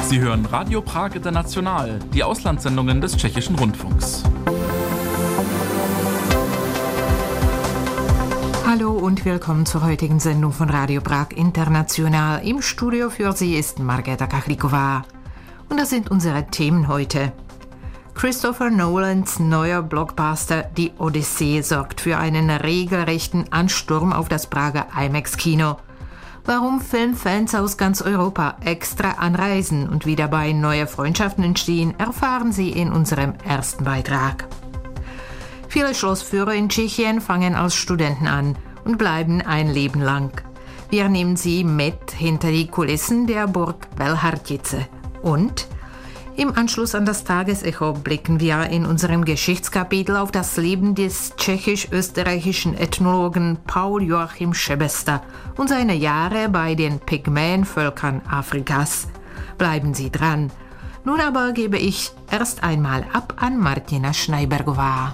Sie hören Radio Prag International, die Auslandssendungen des Tschechischen Rundfunks. Hallo und willkommen zur heutigen Sendung von Radio Prag International. Im Studio für Sie ist Markéta Kachlíková. Und das sind unsere Themen heute. Christopher Nolans neuer Blockbuster Die Odyssee sorgt für einen regelrechten Ansturm auf das Prager IMAX-Kino. Warum Filmfans aus ganz Europa extra anreisen und wie dabei neue Freundschaften entstehen, erfahren Sie in unserem ersten Beitrag. Viele Schlossführer in Tschechien fangen als Studenten an und bleiben ein Leben lang. Wir nehmen Sie mit hinter die Kulissen der Burg Belhartice. Und im Anschluss an das Tagesecho blicken wir in unserem Geschichtskapitel auf das Leben des tschechisch-österreichischen Ethnologen Paul Joachim Sebesta und seine Jahre bei den Pygmäenvölkern Afrikas. Bleiben Sie dran. Nun aber gebe ich erst einmal ab an Martina Schneibergová.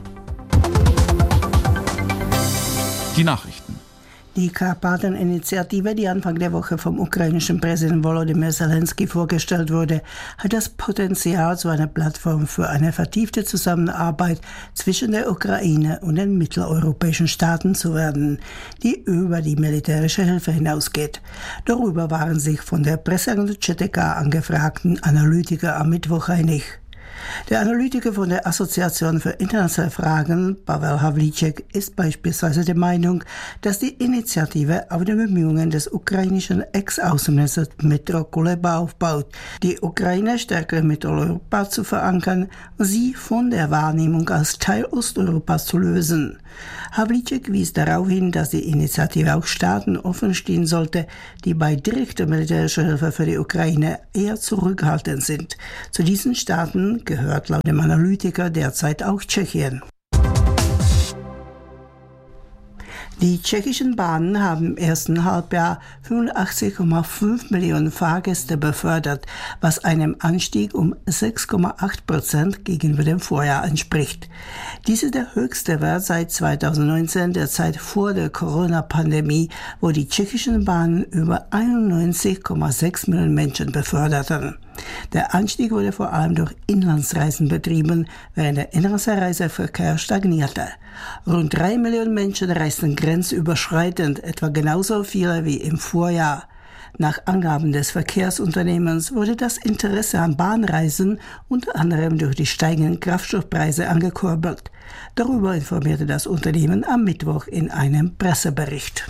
Die Nachrichten. Die Karpaten-Initiative, die Anfang der Woche vom ukrainischen Präsidenten Volodymyr Zelensky vorgestellt wurde, hat das Potenzial, zu einer Plattform für eine vertiefte Zusammenarbeit zwischen der Ukraine und den mitteleuropäischen Staaten zu werden, die über die militärische Hilfe hinausgeht. Darüber waren sich von der Presseagentur ČTK angefragten Analytiker am Mittwoch einig. Der Analytiker von der Assoziation für internationale Fragen, Pavel Havlíček, ist beispielsweise der Meinung, dass die Initiative auf den Bemühungen des ukrainischen Ex-Außenministers Dmytro Kuleba aufbaut, die Ukraine stärker in Mitteleuropa zu verankern und sie von der Wahrnehmung als Teil Osteuropas zu lösen. Havlíček wies darauf hin, dass die Initiative auch Staaten offenstehen sollte, die bei direkter militärischer Hilfe für die Ukraine eher zurückhaltend sind. Zu diesen Staaten gehört laut dem Analytiker derzeit auch Tschechien. Die tschechischen Bahnen haben im ersten Halbjahr 85,5 Millionen Fahrgäste befördert, was einem Anstieg um 6,8% gegenüber dem Vorjahr entspricht. Dies ist der höchste Wert seit 2019, der Zeit vor der Corona-Pandemie, wo die tschechischen Bahnen über 91,6 Millionen Menschen beförderten. Der Anstieg wurde vor allem durch Inlandsreisen betrieben, während der Inlandsreiseverkehr stagnierte. Rund 3 Millionen Menschen reisten grenzüberschreitend, etwa genauso viele wie im Vorjahr. Nach Angaben des Verkehrsunternehmens wurde das Interesse an Bahnreisen unter anderem durch die steigenden Kraftstoffpreise angekurbelt. Darüber informierte das Unternehmen am Mittwoch in einem Pressebericht.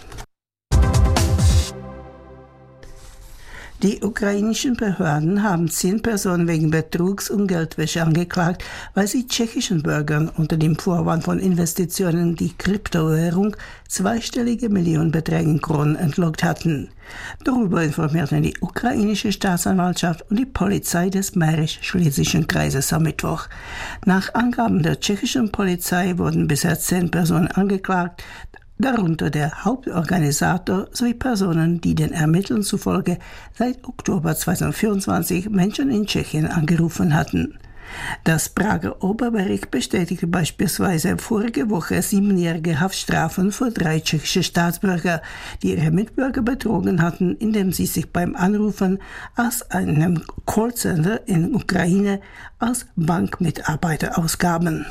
Die ukrainischen Behörden haben 10 Personen wegen Betrugs und Geldwäsche angeklagt, weil sie tschechischen Bürgern unter dem Vorwand von Investitionen in die Kryptowährung zweistellige Millionenbeträge in Kronen entlockt hatten. Darüber informierten die ukrainische Staatsanwaltschaft und die Polizei des Mährisch-Schlesischen Kreises am Mittwoch. Nach Angaben der tschechischen Polizei wurden bisher 10 Personen angeklagt, darunter der Hauptorganisator sowie Personen, die den Ermittlungen zufolge seit Oktober 2024 Menschen in Tschechien angerufen hatten. Das Prager Obergericht bestätigte beispielsweise vorige Woche 7-jährige Haftstrafen für 3 tschechische Staatsbürger, die ihre Mitbürger betrogen hatten, indem sie sich beim Anrufen aus einem Callcenter in Ukraine als Bankmitarbeiter ausgaben.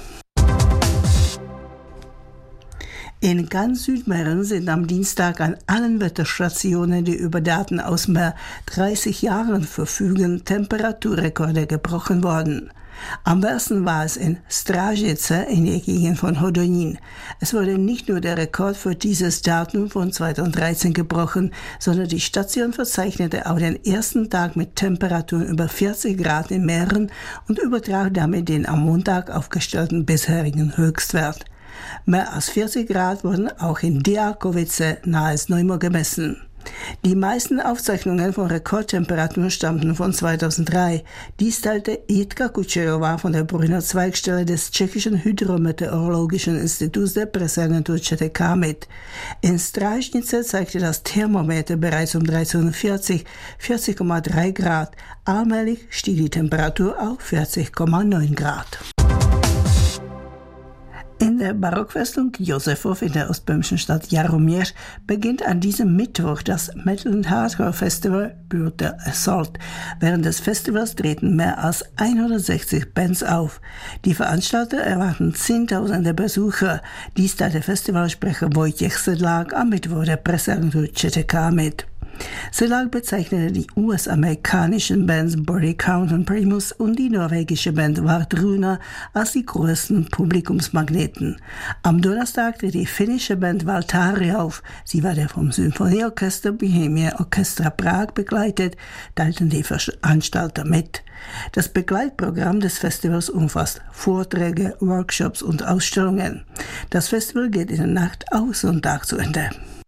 In ganz Südmähren sind am Dienstag an allen Wetterstationen, die über Daten aus mehr 30 Jahren verfügen, Temperaturrekorde gebrochen worden. Am besten war es in Stražice in der Gegend von Hodonín. Es wurde nicht nur der Rekord für dieses Datum von 2013 gebrochen, sondern die Station verzeichnete auch den ersten Tag mit Temperaturen über 40 Grad in Mähren und übertrag damit den am Montag aufgestellten bisherigen Höchstwert. Mehr als 40 Grad wurden auch in Deakovice nahe Znojmo gemessen. Die meisten Aufzeichnungen von Rekordtemperaturen stammten von 2003. Dies teilte Jitka Kučerová von der Brünner Zweigstelle des tschechischen Hydrometeorologischen Instituts der Presseagentur ČTK mit. In Stražnice zeigte das Thermometer bereits um 13.40 40,3 Grad. Allmählich stieg die Temperatur auf 40,9 Grad. In der Barockfestung Józefów in der ostböhmischen Stadt Jaromír beginnt an diesem Mittwoch das Metal and Hardcore Festival Brutal Assault. Während des Festivals treten mehr als 160 Bands auf. Die Veranstalter erwarten Zehntausende Besucher. Dies teilte der Festivalsprecher Wojciech Sedlák am Mittwoch der Presseagentur ČTK mit. Sedlák bezeichnete die US-amerikanischen Bands Body Count und Primus und die norwegische Band Vardruna als die größten Publikumsmagneten. Am Donnerstag tritt die finnische Band Valtari auf. Sie war der vom Symphonieorchester Bohemia Orchestra Prag begleitet, teilten die Veranstalter mit. Das Begleitprogramm des Festivals umfasst Vorträge, Workshops und Ausstellungen. Das Festival geht in der Nacht auf Sonntag zu Ende.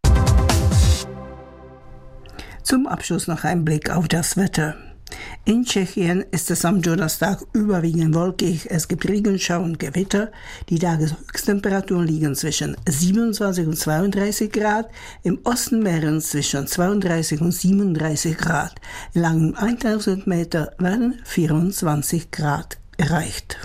Zum Abschluss noch ein Blick auf das Wetter. In Tschechien ist es am Donnerstag überwiegend wolkig. Es gibt Regenschauer und Gewitter. Die Tageshöchsttemperaturen liegen zwischen 27 und 32 Grad, im Osten Mährens zwischen 32 und 37 Grad. In langen 1000 Meter werden 24 Grad erreicht.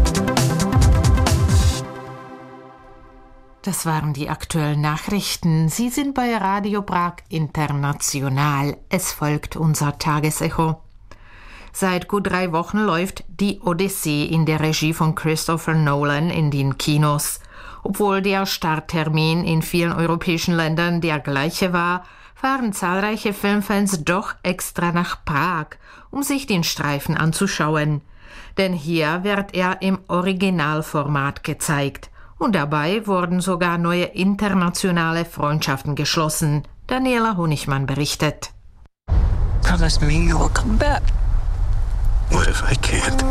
Das waren die aktuellen Nachrichten. Sie sind bei Radio Prag International. Es folgt unser Tagesecho. Seit gut 3 Wochen läuft Die Odyssee in der Regie von Christopher Nolan in den Kinos. Obwohl der Starttermin in vielen europäischen Ländern der gleiche war, fahren zahlreiche Filmfans doch extra nach Prag, um sich den Streifen anzuschauen. Denn hier wird er im Originalformat gezeigt. Und dabei wurden sogar neue internationale Freundschaften geschlossen. Daniela Honigmann berichtet. Promise me you will come back. What if I can't?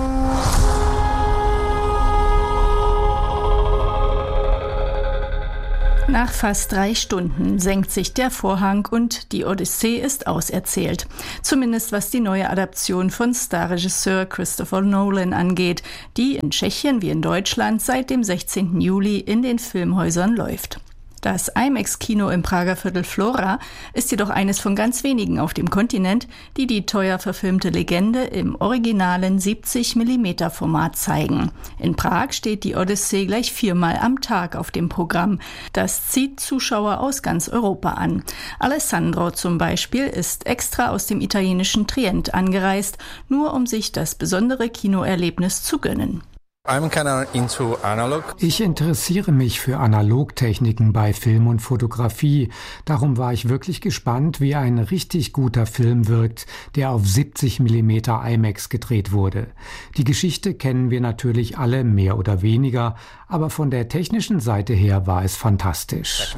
Nach fast 3 Stunden senkt sich der Vorhang und die Odyssee ist auserzählt. Zumindest was die neue Adaption von Starregisseur Christopher Nolan angeht, die in Tschechien wie in Deutschland seit dem 16. Juli in den Filmhäusern läuft. Das IMAX-Kino im Prager Viertel Flora ist jedoch eines von ganz wenigen auf dem Kontinent, die die teuer verfilmte Legende im originalen 70mm-Format zeigen. In Prag steht die Odyssee gleich 4-mal am Tag auf dem Programm. Das zieht Zuschauer aus ganz Europa an. Alessandro zum Beispiel ist extra aus dem italienischen Trient angereist, nur um sich das besondere Kinoerlebnis zu gönnen. Ich interessiere mich für Analogtechniken bei Film und Fotografie. Darum war ich wirklich gespannt, wie ein richtig guter Film wirkt, der auf 70mm IMAX gedreht wurde. Die Geschichte kennen wir natürlich alle mehr oder weniger, aber von der technischen Seite her war es fantastisch.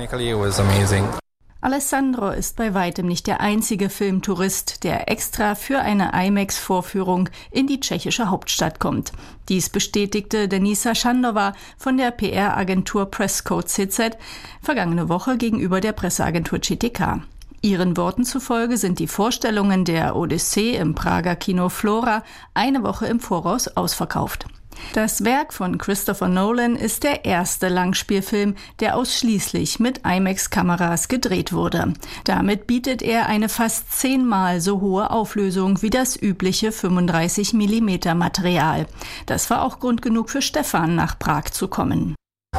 Alessandro ist bei weitem nicht der einzige Filmtourist, der extra für eine IMAX-Vorführung in die tschechische Hauptstadt kommt. Dies bestätigte Denisa Schandová von der PR-Agentur Presscode CZ vergangene Woche gegenüber der Presseagentur ČTK. Ihren Worten zufolge sind die Vorstellungen der Odyssee im Prager Kino Flora eine Woche im Voraus ausverkauft. Das Werk von Christopher Nolan ist der erste Langspielfilm, der ausschließlich mit IMAX-Kameras gedreht wurde. Damit bietet er eine fast 10-mal so hohe Auflösung wie das übliche 35mm-Material. Das war auch Grund genug für Stefan, nach Prag zu kommen.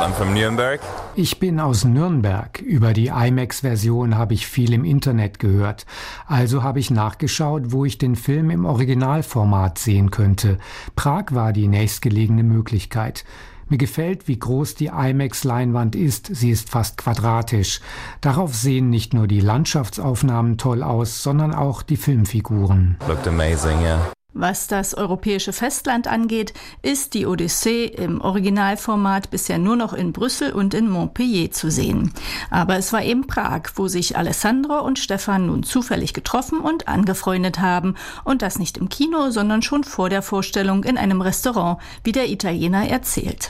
Ich bin aus Nürnberg. Über die IMAX-Version habe ich viel im Internet gehört. Also habe ich nachgeschaut, wo ich den Film im Originalformat sehen könnte. Prag war die nächstgelegene Möglichkeit. Mir gefällt, wie groß die IMAX-Leinwand ist. Sie ist fast quadratisch. Darauf sehen nicht nur die Landschaftsaufnahmen toll aus, sondern auch die Filmfiguren. Looked amazing, yeah. Was das europäische Festland angeht, ist die Odyssee im Originalformat bisher nur noch in Brüssel und in Montpellier zu sehen. Aber es war eben Prag, wo sich Alessandro und Stefan nun zufällig getroffen und angefreundet haben. Und das nicht im Kino, sondern schon vor der Vorstellung in einem Restaurant, wie der Italiener erzählt.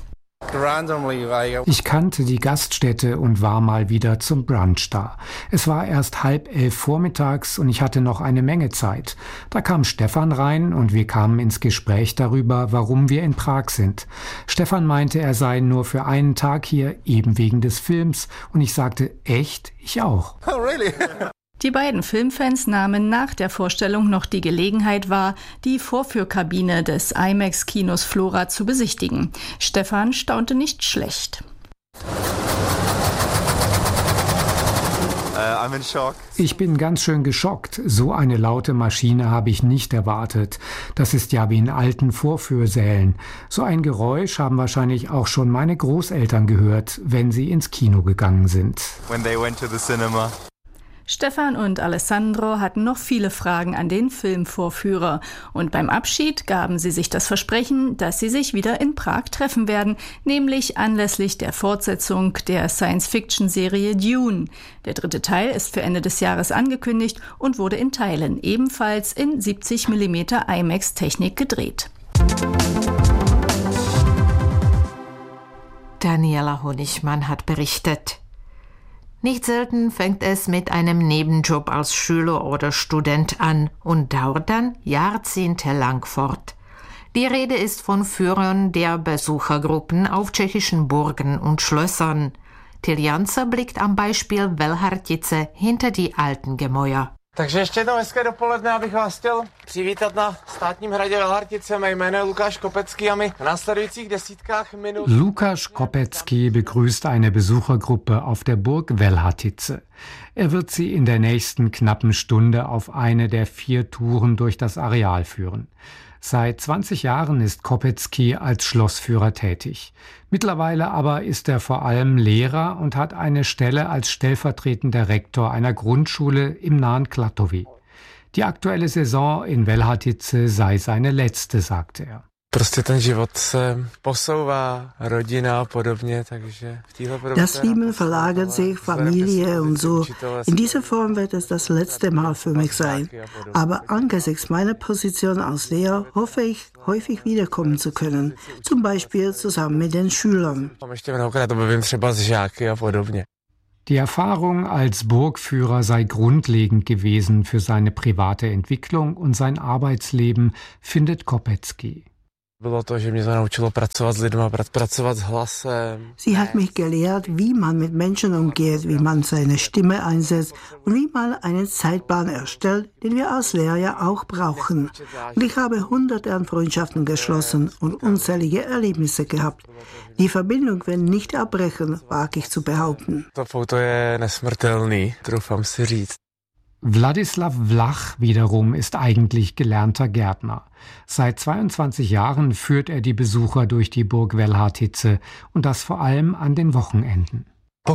Ich kannte die Gaststätte und war mal wieder zum Brunch da. Es war erst 10:30 vormittags und ich hatte noch eine Menge Zeit. Da kam Stefan rein und wir kamen ins Gespräch darüber, warum wir in Prag sind. Stefan meinte, er sei nur für einen Tag hier, eben wegen des Films. Und ich sagte, echt? Ich auch. Oh, really? Die beiden Filmfans nahmen nach der Vorstellung noch die Gelegenheit wahr, die Vorführkabine des IMAX-Kinos Flora zu besichtigen. Stefan staunte nicht schlecht. Ich bin ganz schön geschockt. So eine laute Maschine habe ich nicht erwartet. Das ist ja wie in alten Vorführsälen. So ein Geräusch haben wahrscheinlich auch schon meine Großeltern gehört, wenn sie ins Kino gegangen sind. When they went to the cinema. Stefan und Alessandro hatten noch viele Fragen an den Filmvorführer. Und beim Abschied gaben sie sich das Versprechen, dass sie sich wieder in Prag treffen werden, nämlich anlässlich der Fortsetzung der Science-Fiction-Serie Dune. Der 3. Teil ist für Ende des Jahres angekündigt und wurde in Teilen ebenfalls in 70 mm IMAX-Technik gedreht. Daniela Honigmann hat berichtet. Nicht selten fängt es mit einem Nebenjob als Schüler oder Student an und dauert dann jahrzehntelang fort. Die Rede ist von Führern der Besuchergruppen auf tschechischen Burgen und Schlössern. Till Janse blickt am Beispiel Velhartice hinter die alten Gemäuer. Takže ještě jednou hezké dopoledne, abych vás chtěl přivítat na státním hradě Velhartice. Mé jméno je Lukáš Kopecký a my v následujících desítkách minut... Lukáš Kopecký begrüßt eine Besuchergruppe auf der Burg Velhartice. Er wird sie in der nächsten knappen Stunde auf eine der 4 Touren durch das Areal führen. Seit 20 Jahren ist Kopecký als Schlossführer tätig. Mittlerweile aber ist er vor allem Lehrer und hat eine Stelle als stellvertretender Rektor einer Grundschule im nahen Klatovy. Die aktuelle Saison in Velhartice sei seine letzte, sagte er. Prostě ten život se posouvá, rodina a podobně, takže v téhle podobě... Das Leben verlagert sich, Familie und so. In dieser Form wird es das letzte Mal für mich sein. Aber angesichts meiner Position als Lehrer hoffe ich, häufig wiederkommen zu können. Zum Beispiel zusammen mit den Schülern. Die Erfahrung als Burgführer sei grundlegend gewesen für seine private Entwicklung und sein Arbeitsleben, findet Kopecký. Sie hat mich gelehrt, wie man mit Menschen umgeht, wie man seine Stimme einsetzt und wie man einen Zeitplan erstellt, den wir als Lehrer ja auch brauchen. Und ich habe Hunderte an Freundschaften geschlossen und unzählige Erlebnisse gehabt. Die Verbindung wird nicht abbrechen, wage ich zu behaupten. Wladislav Vlach wiederum ist eigentlich gelernter Gärtner. Seit 22 Jahren führt er die Besucher durch die Burg Velhartice und das vor allem an den Wochenenden.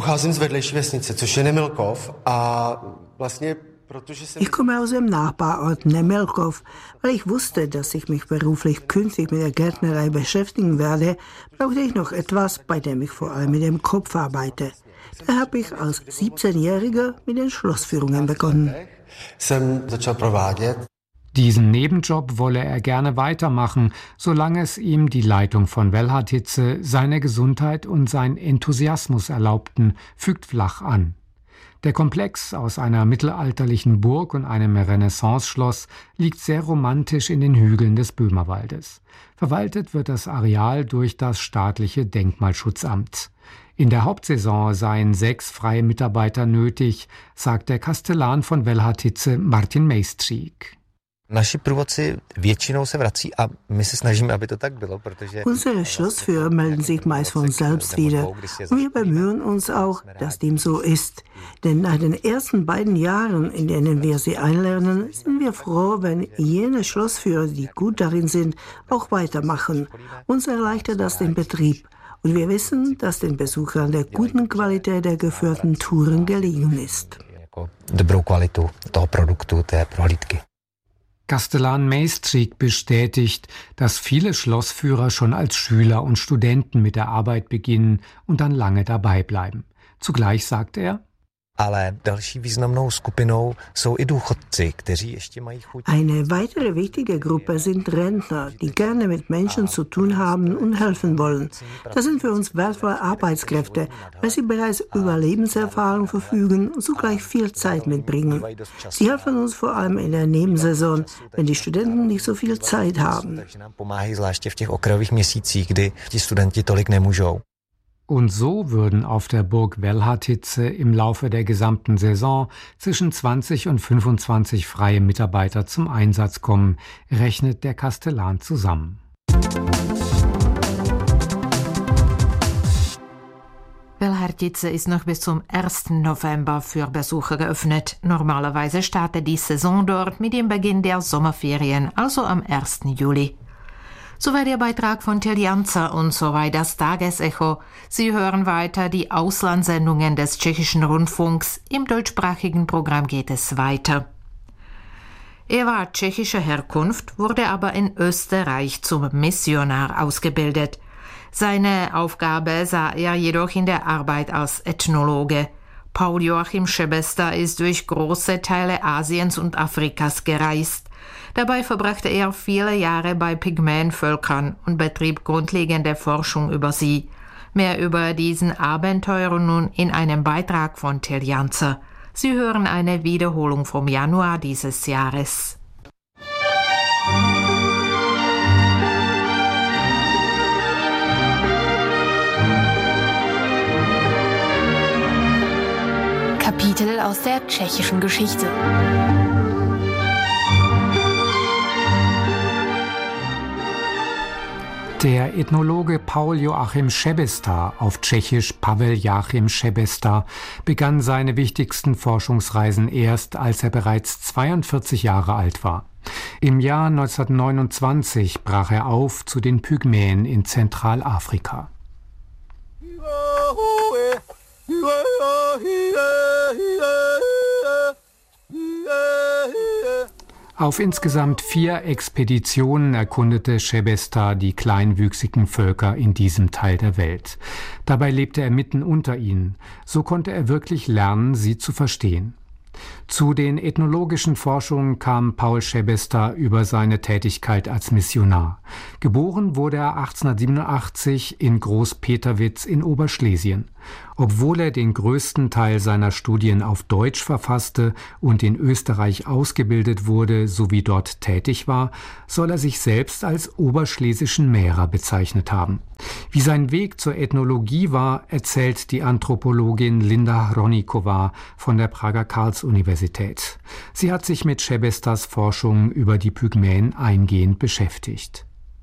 Ich komme aus dem Nachbarort Nemelkov. Weil ich wusste, dass ich mich beruflich künftig mit der Gärtnerei beschäftigen werde, brauchte ich noch etwas, bei dem ich vor allem mit dem Kopf arbeite. Da habe ich als 17-Jähriger mit den Schlossführungen begonnen. Diesen Nebenjob wolle er gerne weitermachen, solange es ihm die Leitung von Velhartice, seine Gesundheit und sein Enthusiasmus erlaubten, fügt Vlach an. Der Komplex aus einer mittelalterlichen Burg und einem Renaissance-Schloss liegt sehr romantisch in den Hügeln des Böhmerwaldes. Verwaltet wird das Areal durch das staatliche Denkmalschutzamt. In der Hauptsaison seien 6 freie Mitarbeiter nötig, sagt der Kastellan von Velhartice Martin Mejstřík. Unsere Schlossführer melden sich meist von selbst wieder und wir bemühen uns auch, dass dem so ist. Denn nach den ersten 2 Jahren, in denen wir sie einlernen, sind wir froh, wenn jene Schlossführer, die gut darin sind, auch weitermachen. Uns erleichtert das den Betrieb. Und wir wissen, dass den Besuchern der guten Qualität der geführten Touren gelegen ist. Kastellan Mejstřík bestätigt, dass viele Schlossführer schon als Schüler und Studenten mit der Arbeit beginnen und dann lange dabei bleiben. Zugleich sagt er: Eine weitere wichtige Gruppe sind Rentner, die gerne mit Menschen zu tun haben und helfen wollen. Das sind für uns wertvolle Arbeitskräfte, weil sie bereits über Lebenserfahrung verfügen und zugleich viel Zeit mitbringen. Sie helfen uns vor allem in der Nebensaison, wenn die Studenten nicht so viel Zeit haben. Und so würden auf der Burg Velhartice im Laufe der gesamten Saison zwischen 20 und 25 freie Mitarbeiter zum Einsatz kommen, rechnet der Kastellan zusammen. Velhartice ist noch bis zum 1. November für Besucher geöffnet. Normalerweise startet die Saison dort mit dem Beginn der Sommerferien, also am 1. Juli. Soweit der Beitrag von Till Janzer und soweit das Tagesecho. Sie hören weiter die Auslandssendungen des Tschechischen Rundfunks. Im deutschsprachigen Programm geht es weiter. Er war tschechischer Herkunft, wurde aber in Österreich zum Missionar ausgebildet. Seine Aufgabe sah er jedoch in der Arbeit als Ethnologe. Paul Joachim Sebesta ist durch große Teile Asiens und Afrikas gereist. Dabei verbrachte er viele Jahre bei Pygmäenvölkern und betrieb grundlegende Forschung über sie. Mehr über diesen Abenteuer nun in einem Beitrag von Till Janzer. Sie hören eine Wiederholung vom Januar dieses Jahres. Kapitel aus der tschechischen Geschichte. Der Ethnologe Paul Joachim Sebesta, auf Tschechisch Pavel Jáchym Sebesta, begann seine wichtigsten Forschungsreisen erst, als er bereits 42 Jahre alt war. Im Jahr 1929 brach er auf zu den Pygmäen in Zentralafrika. Auf insgesamt 4 Expeditionen erkundete Sebesta die kleinwüchsigen Völker in diesem Teil der Welt. Dabei lebte er mitten unter ihnen. So konnte er wirklich lernen, sie zu verstehen. Zu den ethnologischen Forschungen kam Paul Sebesta über seine Tätigkeit als Missionar. Geboren wurde er 1887 in Groß-Peterwitz in Oberschlesien. Obwohl er den größten Teil seiner Studien auf Deutsch verfasste und in Österreich ausgebildet wurde sowie dort tätig war, soll er sich selbst als oberschlesischen Mährer bezeichnet haben. Wie sein Weg zur Ethnologie war, erzählt die Anthropologin Linda Hroníková von der Prager Karls-Universität. Sie hat sich mit Sebestas Forschungen über die Pygmäen eingehend beschäftigt.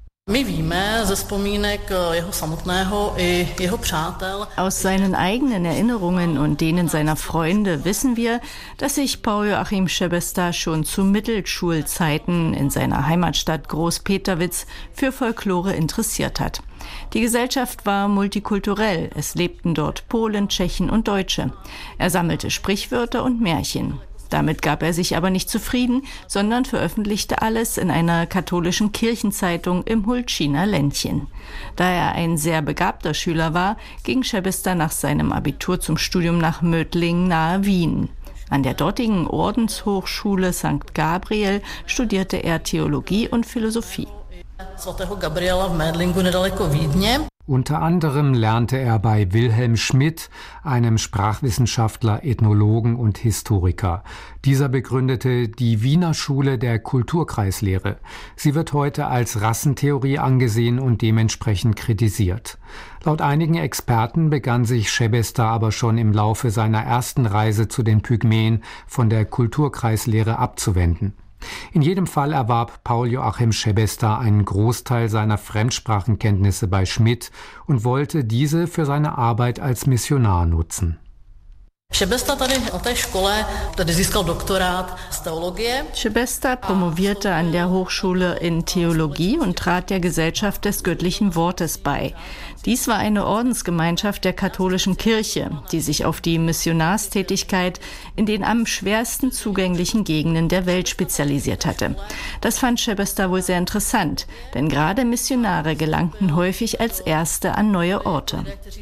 Aus seinen eigenen Erinnerungen und denen seiner Freunde wissen wir, dass sich Paul Joachim Sebesta schon zu Mittelschulzeiten in seiner Heimatstadt Groß-Peterwitz für Folklore interessiert hat. Die Gesellschaft war multikulturell, es lebten dort Polen, Tschechen und Deutsche. Er sammelte Sprichwörter und Märchen. Damit gab er sich aber nicht zufrieden, sondern veröffentlichte alles in einer katholischen Kirchenzeitung im Hultschiner Ländchen. Da er ein sehr begabter Schüler war, ging Sebesta nach seinem Abitur zum Studium nach Mödling nahe Wien. An der dortigen Ordenshochschule St. Gabriel studierte er Theologie und Philosophie. Unter anderem lernte er bei Wilhelm Schmidt, einem Sprachwissenschaftler, Ethnologen und Historiker. Dieser begründete die Wiener Schule der Kulturkreislehre. Sie wird heute als Rassentheorie angesehen und dementsprechend kritisiert. Laut einigen Experten begann sich Sebesta aber schon im Laufe seiner ersten Reise zu den Pygmäen von der Kulturkreislehre abzuwenden. In jedem Fall erwarb Paul Joachim Sebesta einen Großteil seiner Fremdsprachenkenntnisse bei Schmidt und wollte diese für seine Arbeit als Missionar nutzen. Sebesta promovierte an der Hochschule in Theologie und trat der Gesellschaft des göttlichen Wortes bei. Dies war eine Ordensgemeinschaft der katholischen Kirche, die sich auf die Missionarstätigkeit in den am schwersten zugänglichen Gegenden der Welt spezialisiert hatte. Das fand Sebesta wohl sehr interessant, denn gerade Missionare gelangten häufig als Erste an neue Orte.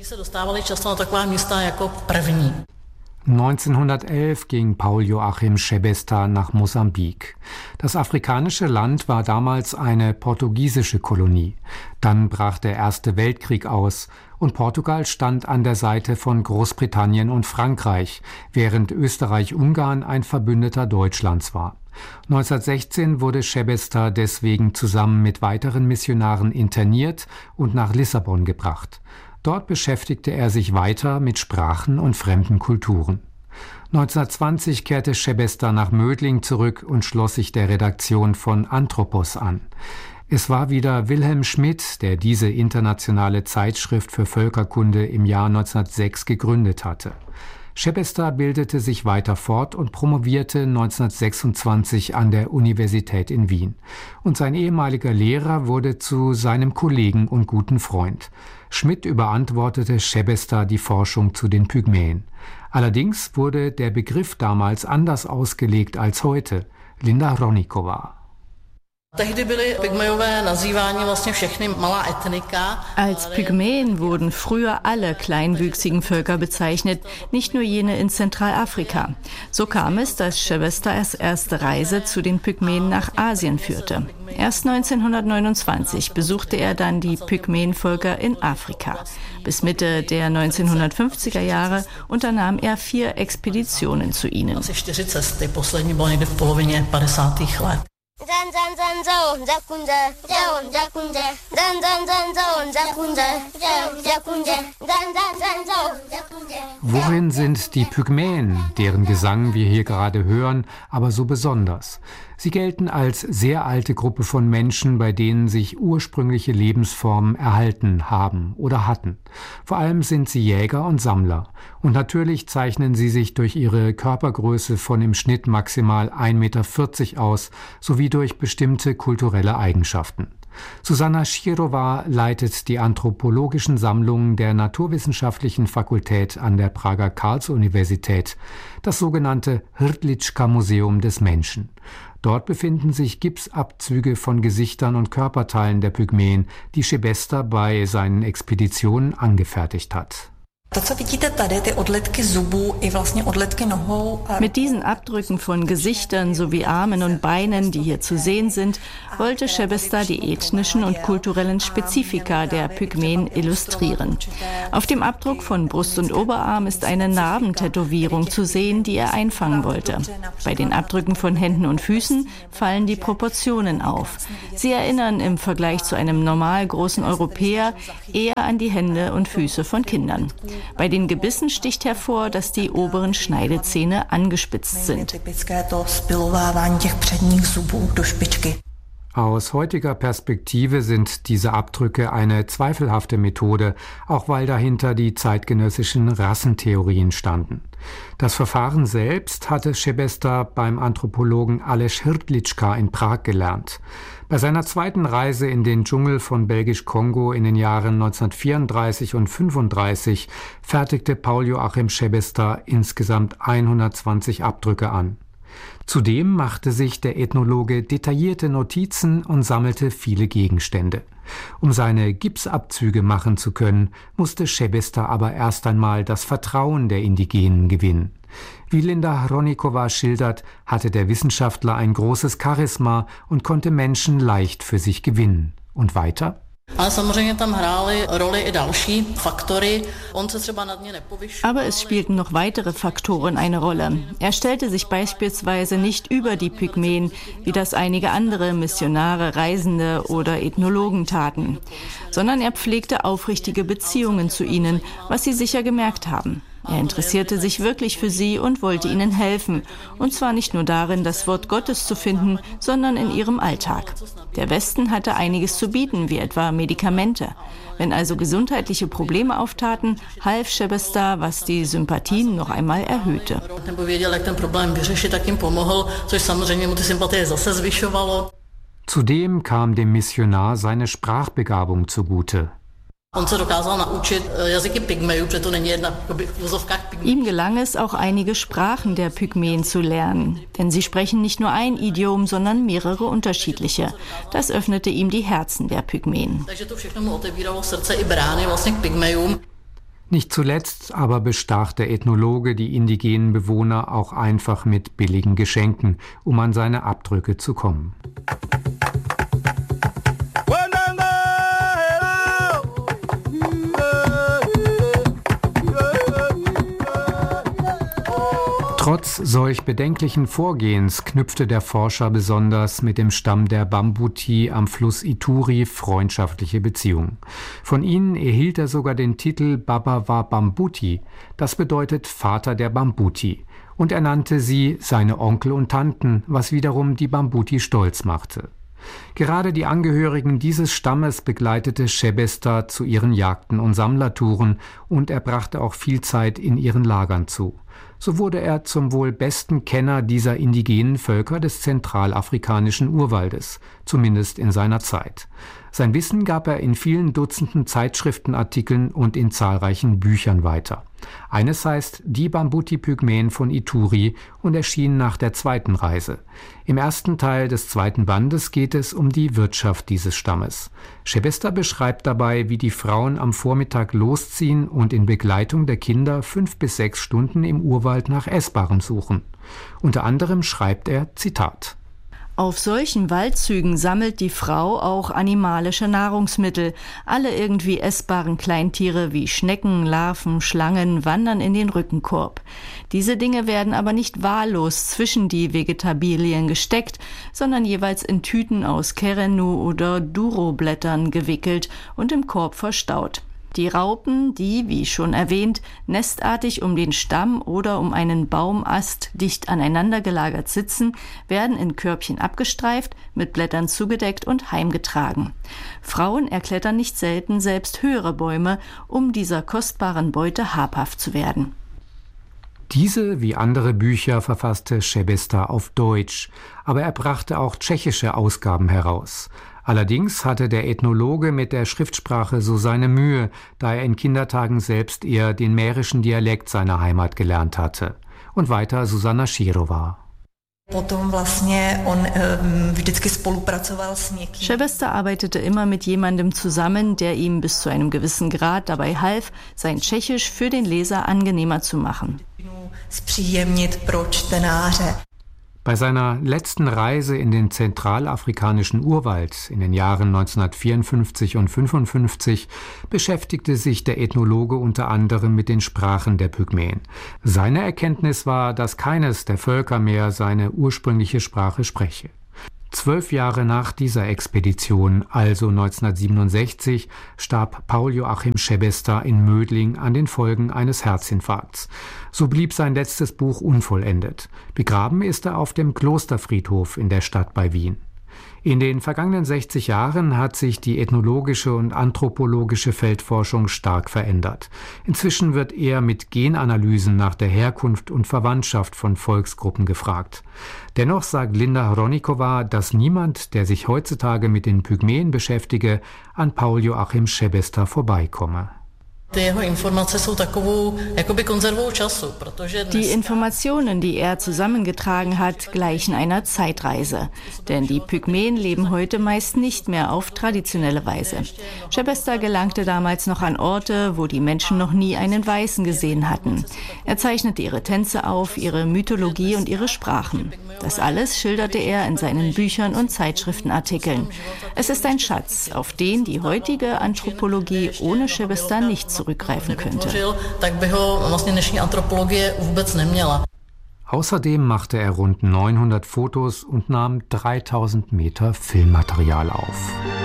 1911 ging Paul Joachim Sebesta nach Mosambik. Das afrikanische Land war damals eine portugiesische Kolonie. Dann brach der Erste Weltkrieg aus und Portugal stand an der Seite von Großbritannien und Frankreich, während Österreich-Ungarn ein Verbündeter Deutschlands war. 1916 wurde Sebesta deswegen zusammen mit weiteren Missionaren interniert und nach Lissabon gebracht. Dort beschäftigte er sich weiter mit Sprachen und fremden Kulturen. 1920 kehrte Sebesta nach Mödling zurück und schloss sich der Redaktion von Anthropos an. Es war wieder Wilhelm Schmidt, der diese internationale Zeitschrift für Völkerkunde im Jahr 1906 gegründet hatte. Sebesta bildete sich weiter fort und promovierte 1926 an der Universität in Wien. Und sein ehemaliger Lehrer wurde zu seinem Kollegen und guten Freund. Schmidt überantwortete Sebesta die Forschung zu den Pygmäen. Allerdings wurde der Begriff damals anders ausgelegt als heute. Linda Hroníková. Als Pygmäen wurden früher alle kleinwüchsigen Völker bezeichnet, nicht nur jene in Zentralafrika. So kam es, dass Sebestas erste Reise zu den Pygmäen nach Asien führte. Erst 1929 besuchte er dann die Pygmäenvölker in Afrika. Bis Mitte der 1950er Jahre unternahm er 4 Expeditionen zu ihnen. Worin sind die Pygmäen, deren Gesang wir hier gerade hören, aber so besonders? Sie gelten als sehr alte Gruppe von Menschen, bei denen sich ursprüngliche Lebensformen erhalten haben oder hatten. Vor allem sind sie Jäger und Sammler. Und natürlich zeichnen sie sich durch ihre Körpergröße von im Schnitt maximal 1,40 Meter aus, sowie durch bestimmte kulturelle Eigenschaften. Susanna Schirowa leitet die anthropologischen Sammlungen der Naturwissenschaftlichen Fakultät an der Prager Karls-Universität, das sogenannte Hrdlička-Museum des Menschen. Dort befinden sich Gipsabzüge von Gesichtern und Körperteilen der Pygmäen, die Sebesta bei seinen Expeditionen angefertigt hat. Mit diesen Abdrücken von Gesichtern sowie Armen und Beinen, die hier zu sehen sind, wollte Sebesta die ethnischen und kulturellen Spezifika der Pygmäen illustrieren. Auf dem Abdruck von Brust und Oberarm ist eine Narbentätowierung zu sehen, die er einfangen wollte. Bei den Abdrücken von Händen und Füßen fallen die Proportionen auf. Sie erinnern im Vergleich zu einem normal großen Europäer eher an die Hände und Füße von Kindern. Bei den Gebissen sticht hervor, dass die oberen Schneidezähne angespitzt sind. Aus heutiger Perspektive sind diese Abdrücke eine zweifelhafte Methode, auch weil dahinter die zeitgenössischen Rassentheorien standen. Das Verfahren selbst hatte Sebesta beim Anthropologen Aleš Hrdlička in Prag gelernt. Bei seiner zweiten Reise in den Dschungel von Belgisch-Kongo in den Jahren 1934 und 1935 fertigte Paul Joachim Sebesta insgesamt 120 Abdrücke an. Zudem machte sich der Ethnologe detaillierte Notizen und sammelte viele Gegenstände. Um seine Gipsabzüge machen zu können, musste Sebesta aber erst einmal das Vertrauen der Indigenen gewinnen. Wie Linda Hroníková schildert, hatte der Wissenschaftler ein großes Charisma und konnte Menschen leicht für sich gewinnen. Und weiter? Aber es spielten noch weitere Faktoren eine Rolle. Er stellte sich beispielsweise nicht über die Pygmäen, wie das einige andere Missionare, Reisende oder Ethnologen taten, sondern er pflegte aufrichtige Beziehungen zu ihnen, was sie sicher gemerkt haben. Er interessierte sich wirklich für sie und wollte ihnen helfen. Und zwar nicht nur darin, das Wort Gottes zu finden, sondern in ihrem Alltag. Der Westen hatte einiges zu bieten, wie etwa Medikamente. Wenn also gesundheitliche Probleme auftaten, half Sebesta, was die Sympathien noch einmal erhöhte. Zudem kam dem Missionar seine Sprachbegabung zugute. Ihm gelang es, auch einige Sprachen der Pygmäen zu lernen. Denn sie sprechen nicht nur ein Idiom, sondern mehrere unterschiedliche. Das öffnete ihm die Herzen der Pygmäen. Nicht zuletzt aber bestach der Ethnologe die indigenen Bewohner auch einfach mit billigen Geschenken, um an seine Abdrücke zu kommen. Trotz solch bedenklichen Vorgehens knüpfte der Forscher besonders mit dem Stamm der Bambuti am Fluss Ituri freundschaftliche Beziehungen. Von ihnen erhielt er sogar den Titel Baba wa Bambuti, das bedeutet Vater der Bambuti, und er nannte sie seine Onkel und Tanten, was wiederum die Bambuti stolz machte. Gerade die Angehörigen dieses Stammes begleitete Sebesta zu ihren Jagden und Sammlertouren und er brachte auch viel Zeit in ihren Lagern zu. So wurde er zum wohl besten Kenner dieser indigenen Völker des zentralafrikanischen Urwaldes, zumindest in seiner Zeit. Sein Wissen gab er in vielen Dutzenden Zeitschriftenartikeln und in zahlreichen Büchern weiter. Eines heißt Die Bambuti-Pygmäen von Ituri und erschien nach der zweiten Reise. Im ersten Teil des zweiten Bandes geht es um die Wirtschaft dieses Stammes. Sebesta beschreibt dabei, wie die Frauen am Vormittag losziehen und in Begleitung der Kinder 5 bis 6 Stunden im Urwald nach Essbarem suchen. Unter anderem schreibt er, Zitat: Auf solchen Waldzügen sammelt die Frau auch animalische Nahrungsmittel. Alle irgendwie essbaren Kleintiere wie Schnecken, Larven, Schlangen wandern in den Rückenkorb. Diese Dinge werden aber nicht wahllos zwischen die Vegetabilien gesteckt, sondern jeweils in Tüten aus Kerenu- oder Duro-Blättern gewickelt und im Korb verstaut. Die Raupen, die, wie schon erwähnt, nestartig um den Stamm oder um einen Baumast dicht aneinander gelagert sitzen, werden in Körbchen abgestreift, mit Blättern zugedeckt und heimgetragen. Frauen erklettern nicht selten selbst höhere Bäume, um dieser kostbaren Beute habhaft zu werden. Diese wie andere Bücher verfasste Sebesta auf Deutsch, aber er brachte auch tschechische Ausgaben heraus. Allerdings hatte der Ethnologe mit der Schriftsprache so seine Mühe, da er in Kindertagen selbst eher den mährischen Dialekt seiner Heimat gelernt hatte. Und weiter Susanna Širová. Sebesta arbeitete immer mit jemandem zusammen, der ihm bis zu einem gewissen Grad dabei half, sein Tschechisch für den Leser angenehmer zu machen. Bei seiner letzten Reise in den zentralafrikanischen Urwald in den Jahren 1954 und 1955 beschäftigte sich der Ethnologe unter anderem mit den Sprachen der Pygmäen. Seine Erkenntnis war, dass keines der Völker mehr seine ursprüngliche Sprache spreche. 12 Jahre nach dieser Expedition, also 1967, starb Paul Joachim Sebesta in Mödling an den Folgen eines Herzinfarkts. So blieb sein letztes Buch unvollendet. Begraben ist er auf dem Klosterfriedhof in der Stadt bei Wien. In den vergangenen 60 Jahren hat sich die ethnologische und anthropologische Feldforschung stark verändert. Inzwischen wird eher mit Genanalysen nach der Herkunft und Verwandtschaft von Volksgruppen gefragt. Dennoch sagt Linda Hroníková, dass niemand, der sich heutzutage mit den Pygmäen beschäftige, an Paul Joachim Sebesta vorbeikomme. Die Informationen, die er zusammengetragen hat, gleichen einer Zeitreise. Denn die Pygmäen leben heute meist nicht mehr auf traditionelle Weise. Sebesta gelangte damals noch an Orte, wo die Menschen noch nie einen Weißen gesehen hatten. Er zeichnete ihre Tänze auf, ihre Mythologie und ihre Sprachen. Das alles schilderte er in seinen Büchern und Zeitschriftenartikeln. Es ist ein Schatz, auf den die heutige Anthropologie ohne Sebesta nicht zurückgreifen könnte. Außerdem machte er rund 900 Fotos und nahm 3000 Meter Filmmaterial auf.